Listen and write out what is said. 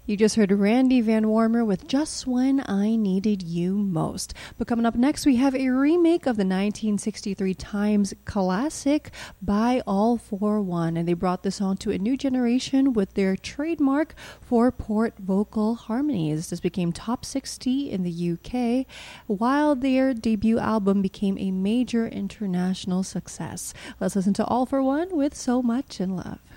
You just heard Randy Van Warmer with Just When I Needed You Most. But coming up next, we have a remake of the 1963 Times classic by All For One. And they brought this on to a new generation with their trademark four-port vocal harmonies. This became top 60 in the UK, while their debut album became a major international success. Let's listen to All For One with So Much in Love.